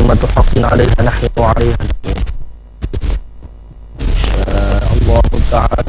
كلمة حق عليها نحيا وعليها نموت إن شاء الله تعالى.